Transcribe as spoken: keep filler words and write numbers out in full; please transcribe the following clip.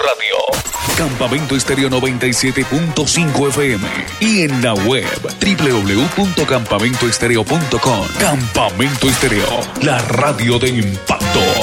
Radio. Campamento Estéreo noventa y siete punto cinco F M y en la web doble u doble u doble u punto campamento estéreo punto com. Campamento Estéreo, la radio de impacto.